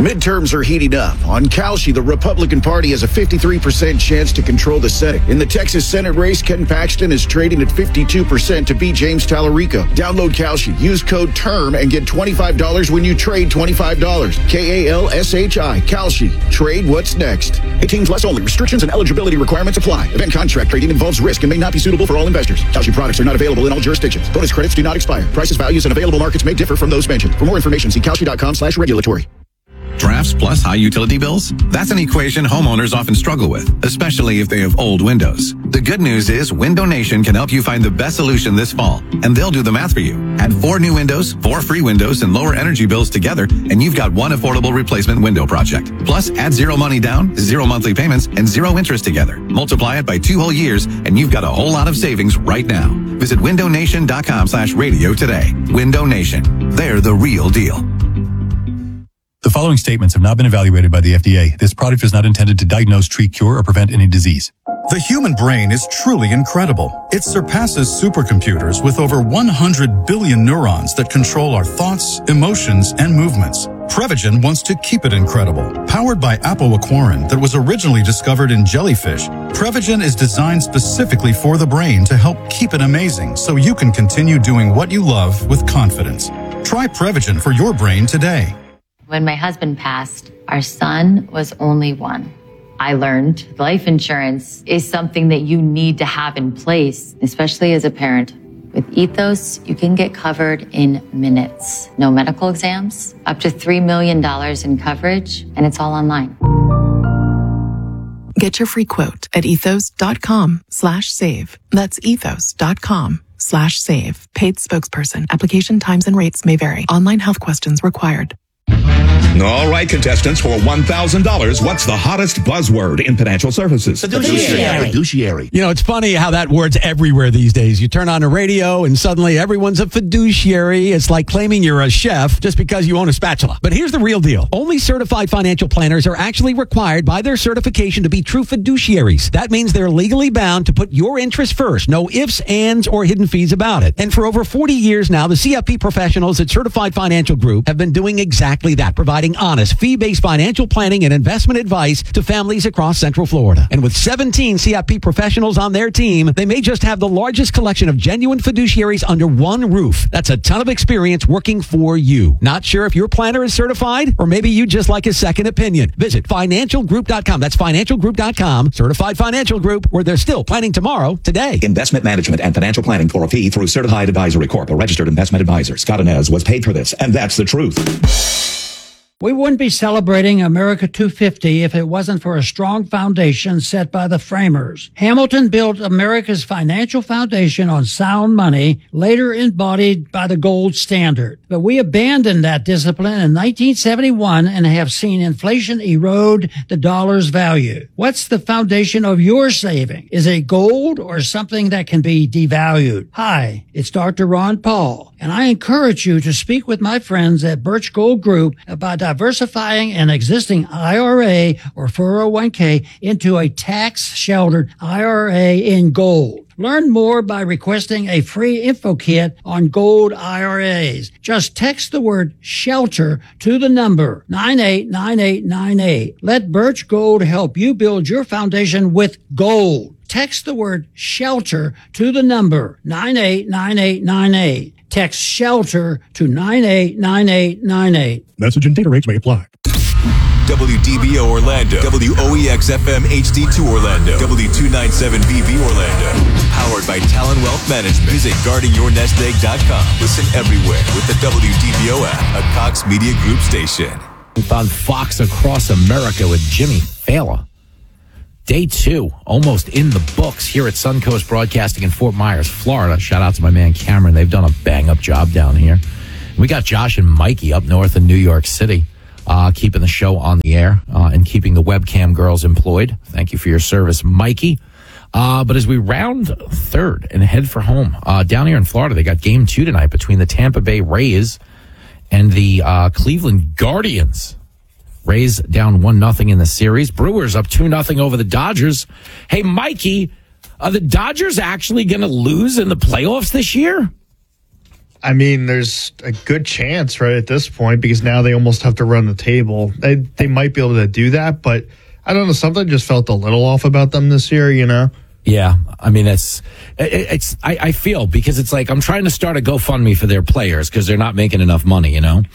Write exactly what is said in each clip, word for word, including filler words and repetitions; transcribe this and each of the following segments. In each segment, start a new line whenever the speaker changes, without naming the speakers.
midterms are heating up. On Kalshi, the Republican Party has a fifty-three percent chance to control the Senate. In the Texas Senate race, Ken Paxton is trading at fifty-two percent to beat James Tallarico. Download Kalshi. Use code TERM and get twenty-five dollars when you trade twenty-five dollars. K A L S H I. Kalshi. Trade what's next. eighteen plus only. Restrictions and eligibility requirements apply. Event contract trading involves risk and may not be suitable for all investors. Kalshi products are not available in all jurisdictions. Bonus credits do not expire. Prices, values, and available markets may differ from those mentioned. For more information, see Kalshi.com slash regulatory.
Drafts plus high utility bills? That's an equation homeowners often struggle with, especially if they have old windows. The good news is Window Nation can help you find the best solution this fall, and they'll do the math for you. Add four new windows, four free windows, and lower energy bills together, and you've got one affordable replacement window project. Plus, add zero money down, zero monthly payments, and zero interest together. Multiply it by two whole years, and you've got a whole lot of savings right now. Visit window nation dot com slash radio today. Window Nation. They're the real deal.
The following statements have not been evaluated by the F D A. This product is not intended to diagnose, treat, cure, or prevent any disease.
The human brain is truly incredible. It surpasses supercomputers with over one hundred billion neurons that control our thoughts, emotions, and movements. Prevagen wants to keep it incredible. Powered by apoaquarin that was originally discovered in jellyfish, Prevagen is designed specifically for the brain to help keep it amazing so you can continue doing what you love with confidence. Try Prevagen for your brain today.
When my husband passed, our son was only one. I learned life insurance is something that you need to have in place, especially as a parent. With Ethos, you can get covered in minutes. No medical exams, up to three million dollars in coverage, and it's all online.
Get your free quote at ethos.com slash save. That's ethos.com slash save. Paid spokesperson. Application times and rates may vary. Online health questions required.
All right, contestants, for one thousand dollars, what's the hottest buzzword in financial services?
Fiduciary.
Fiduciary.
You know, it's funny how that word's everywhere these days. You turn on the radio and suddenly everyone's a fiduciary. It's like claiming you're a chef just because you own a spatula. But here's the real deal. Only certified financial planners are actually required by their certification to be true fiduciaries. That means they're legally bound to put your interest first. No ifs, ands, or hidden fees about it. And for over forty years now, the C F P professionals at Certified Financial Group have been doing exactly that, providing honest, fee-based financial planning and investment advice to families across Central Florida. And with seventeen C F P professionals on their team, they may just have the largest collection of genuine fiduciaries under one roof. That's a ton of experience working for you. Not sure if your planner is certified, or maybe you just like a second opinion. Visit financial group dot com. That's financial group dot com. Certified Financial Group, where they're still planning tomorrow today.
Investment management and financial planning for a fee through Certified Advisory Corp, a registered investment advisor. Scott Inez was paid for this, and that's the truth.
We wouldn't be celebrating America two fifty if it wasn't for a strong foundation set by the framers. Hamilton built America's financial foundation on sound money, later embodied by the gold standard. But we abandoned that discipline in nineteen seventy-one and have seen inflation erode the dollar's value. What's the foundation of your saving? Is it gold or something that can be devalued? Hi, it's Doctor Ron Paul, and I encourage you to speak with my friends at Birch Gold Group about diversifying an existing I R A or four oh one k into a tax-sheltered I R A in gold. Learn more by requesting a free info kit on gold I R As. Just text the word shelter to the number nine eight nine eight nine eight. Let Birch Gold help you build your foundation with gold. Text the word shelter to the number nine eight nine eight nine eight. Text shelter to nine eight nine eight nine eight.
Message and data rates may apply.
W D B O Orlando, W O E X F M H D two Orlando, W two ninety-seven B B Orlando. Powered by Talon Wealth Management. Visit guarding your nest egg dot com. Listen everywhere with the W D B O app, a Cox Media Group station.
On Fox Across America with Jimmy Fallon. Day two, almost in the books here at Suncoast Broadcasting in Fort Myers, Florida. Shout out to my man Cameron. They've done a bang-up job down here. We got Josh and Mikey up north in New York City, uh, keeping the show on the air uh, and keeping the webcam girls employed. Thank you for your service, Mikey. Uh, but as we round third and head for home, uh, down here in Florida, they got game two tonight between the Tampa Bay Rays and the uh, Cleveland Guardians. Rays down one nothing in the series. Brewers up two nothing over the Dodgers. Hey, Mikey, are the Dodgers actually going to lose in the playoffs this year?
I mean, there's a good chance right at this point because now they almost have to run the table. They they might be able to do that, but I don't know. Something just felt a little off about them this year, you know?
Yeah, I mean, it's, it's, I, I feel because it's like I'm trying to start a GoFundMe for their players because they're not making enough money, you know?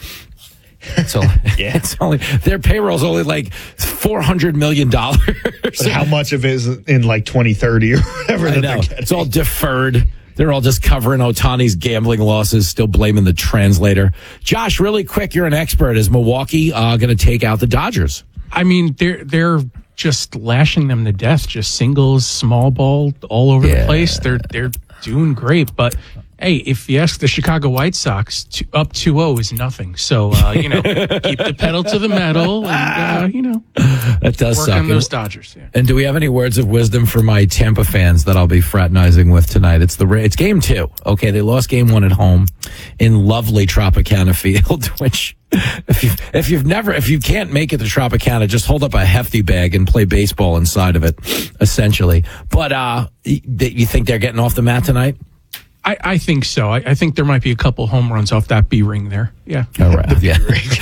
So yeah. It's only, their payroll's only like four hundred million dollars.
But how much of it is in like twenty thirty or whatever?
I
that
know.
They're getting?
It's all deferred. They're all just covering Ohtani's gambling losses, still blaming the translator. Josh, really quick, you're an expert. Is Milwaukee uh, going to take out the Dodgers?
I mean, they're, they're, just lashing them to death, just singles, small ball, all over yeah. the place. They're they're doing great, but hey, if you ask the Chicago White Sox, to, up two oh is nothing. So uh, you know, keep the pedal to the metal, and uh, you know,
that does
work
suck.
on those Dodgers. Yeah.
And do we have any words of wisdom for my Tampa fans that I'll be fraternizing with tonight? It's the it's game two. Okay, they lost game one at home in lovely Tropicana Field, which. If you if you've never if you can't make it to Tropicana, just hold up a hefty bag and play baseball inside of it, essentially. But uh, you think they're getting off the mat tonight?
I, I think so. I, I think there might be a couple home runs off that B ring there. Yeah.
All right. Yeah.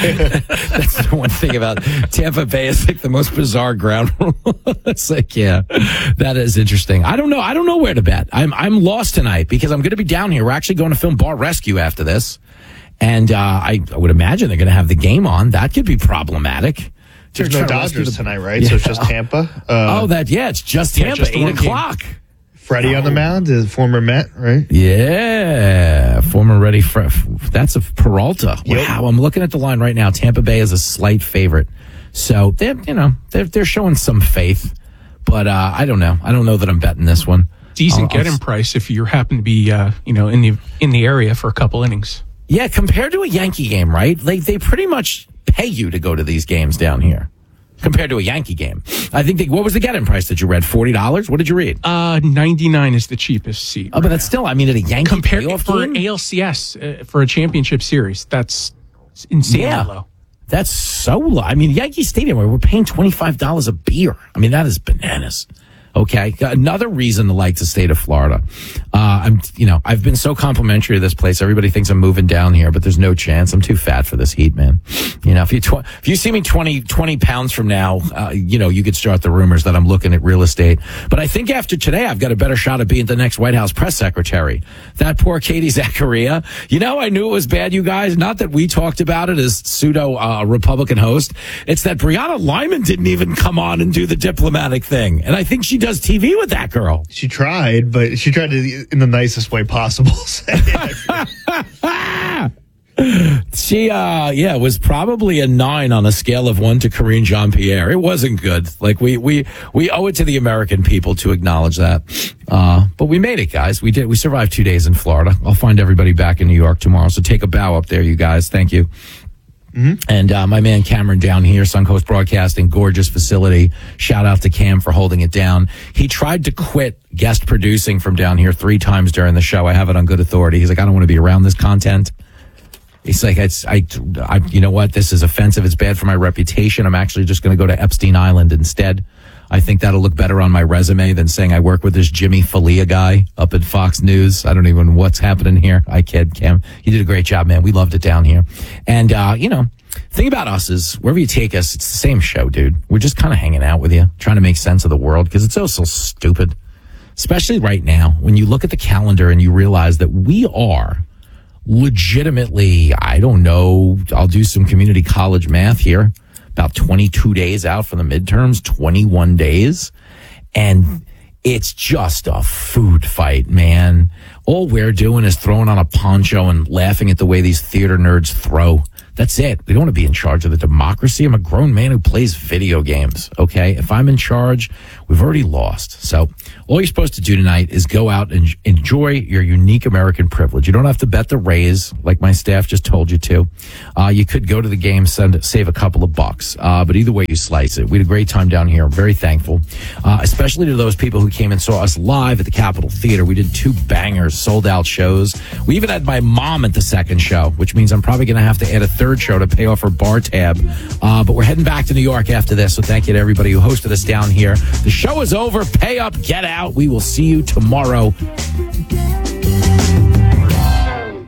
That's the one thing about Tampa Bay is like the most bizarre ground rule. It's like, yeah, that is interesting. I don't know. I don't know where to bet. I'm I'm lost tonight because I'm going to be down here. We're actually going to film Bar Rescue after this. And uh, I, I would imagine they're going to have the game on. That could be problematic.
There's no Dodgers tonight, right? Yeah. So it's just Tampa. Uh,
oh, that yeah, it's just Tampa. Yeah, just eight o'clock. Game.
Freddie oh. on the mound, the former Met, right?
Yeah, former Ready. Fre- that's a Peralta.
Yep.
Wow, I'm looking at the line right now. Tampa Bay is a slight favorite, so they're you know they're they're showing some faith, but uh, I don't know. I don't know that I'm betting this one.
Decent get-in price if you happen to be uh, you know in the in the area for a couple innings.
Yeah, compared to a Yankee game, right? Like they pretty much pay you to go to these games down here. Compared to a Yankee game, I think. They, what was the get-in price that you read? Forty dollars. What did you read?
Uh, ninety-nine is the cheapest seat.
Oh, right but that's now. Still. I mean, at a Yankee
compared
playoff
for
game?
A L C S uh, for a championship series, that's insanely
yeah,
low.
That's so low. I mean, Yankee Stadium, where we're paying twenty-five dollars a beer. I mean, that is bananas. Okay, another reason to like the state of Florida. Uh, I'm, you know, I've been so complimentary of this place. Everybody thinks I'm moving down here, but there's no chance. I'm too fat for this heat, man. You know, if you tw- if you see me twenty, twenty pounds from now, uh, you know, you could start the rumors that I'm looking at real estate. But I think after today, I've got a better shot at being the next White House press secretary. That poor Katie Zachariah. You know, I knew it was bad, you guys. Not that we talked about it as pseudo uh, Republican host. It's that Brianna Lyman didn't even come on and do the diplomatic thing, and I think she does T V with that girl.
She tried, but she tried to in the nicest way possible.
She, uh, yeah, was probably a nine on a scale of one to Karine Jean-Pierre. It wasn't good. Like we, we, we owe it to the American people to acknowledge that. Uh, but we made it, guys. We did. We survived two days in Florida. I'll find everybody back in New York tomorrow. So take a bow up there, you guys. Thank you. Mm-hmm. And uh, my man Cameron down here, Suncoast Broadcasting, gorgeous facility. Shout out to Cam for holding it down. He tried to quit guest producing from down here three times during the show. I have it on good authority. He's like, I don't want to be around this content. He's like, it's, I, I, you know what? This is offensive. It's bad for my reputation. I'm actually just going to go to Epstein Island instead. I think that'll look better on my resume than saying I work with this Jimmy Falia guy up at Fox News. I don't even know what's happening here. I kid, Cam. You did a great job, man. We loved it down here. And, uh, you know, thing about us is wherever you take us, it's the same show, dude. We're just kind of hanging out with you, trying to make sense of the world because it's so, so stupid. Especially right now when you look at the calendar and you realize that we are legitimately, I don't know, I'll do some community college math here. About twenty-two days out from the midterms, twenty-one days. And it's just a food fight, man. All we're doing is throwing on a poncho and laughing at the way these theater nerds throw. That's it. We don't want to be in charge of the democracy. I'm a grown man who plays video games, okay? If I'm in charge, we've already lost. So all you're supposed to do tonight is go out and enjoy your unique American privilege. You don't have to bet the Rays like my staff just told you to. Uh, you could go to the game, send, save a couple of bucks. Uh, but either way you slice it, we had a great time down here. I'm very thankful, uh, especially to those people who came and saw us live at the Capitol Theater. We did two bangers, sold out shows. We even had my mom at the second show, which means I'm probably going to have to add a third show to pay off her bar tab. Uh, but we're heading back to New York after this. So thank you to everybody who hosted us down here. The show is over. Pay up, get out. We will see you tomorrow.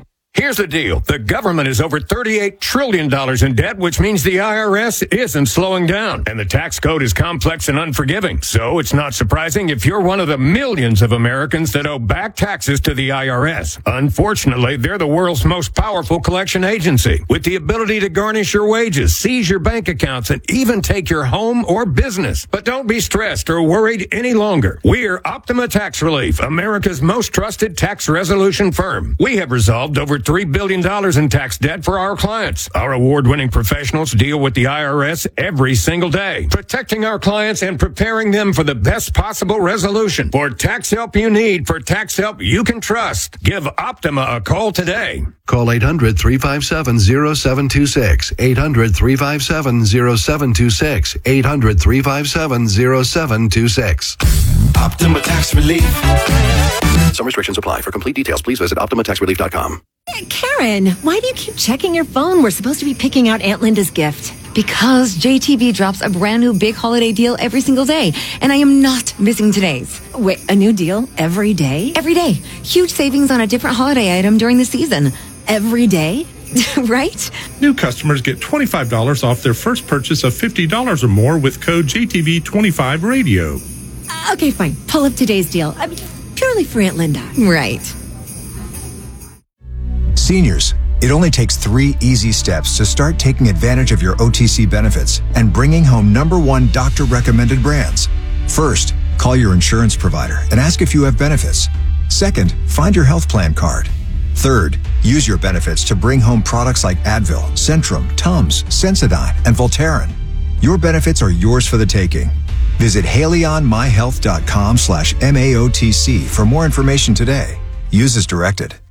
Here's the deal. The government is over thirty-eight trillion dollars in debt, which means the I R S isn't slowing down. And the tax code is complex and unforgiving. So it's not surprising if you're one of the millions of Americans that owe back taxes to the I R S. Unfortunately, they're the world's most powerful collection agency, with the ability to garnish your wages, seize your bank accounts, and even take your home or business. But don't be stressed or worried any longer. We're Optima Tax Relief, America's most trusted tax resolution firm. We have resolved over three billion dollars in tax debt for our clients. Our award-winning professionals deal with the I R S every single day, protecting our clients and preparing them for the best possible resolution. For tax help you need, for tax help you can trust, give Optima a call today.
Call eight hundred, three five seven, zero seven two six, eight hundred, three five seven, zero seven two six, eight hundred, three five seven, zero seven two six.
Optima Tax Relief.
Some restrictions apply. For complete details, please visit optima tax relief dot com.
Karen, why do you keep checking your phone? We're supposed to be picking out Aunt Linda's gift. Because J T B drops a brand new big holiday deal every single day, and I am not missing today's. Wait, a new deal every day? Every day. Huge savings on a different holiday item during the season. Every day? Right?
New customers get twenty-five dollars off their first purchase of fifty dollars or more with code J T B twenty-five radio.
Okay, fine. Pull up today's deal. I mean, purely for Aunt Linda. Right.
Seniors, it only takes three easy steps to start taking advantage of your O T C benefits and bringing home number one doctor-recommended brands. First, call your insurance provider and ask if you have benefits. Second, find your health plan card. Third, use your benefits to bring home products like Advil, Centrum, Tums, Sensodyne, and Voltaren. Your benefits are yours for the taking. Visit haleyonmyhealth.com slash M A O T C for more information today. Use as directed.